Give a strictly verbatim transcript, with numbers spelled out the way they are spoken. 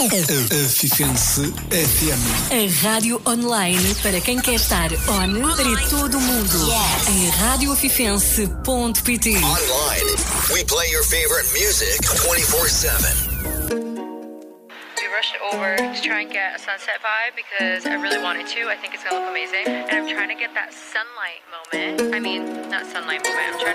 Afifense F M. A rádio online para quem quer estar on para todo o mundo. Yes. Em rádio afifense ponto pt. Online, we play your favorite music twenty-four seven. We rushed over to try and get a sunset vibe because I really wanted to. I think it's gonna look amazing. And I'm trying to get that sunlight moment. I mean, not sunlight moment. I'm trying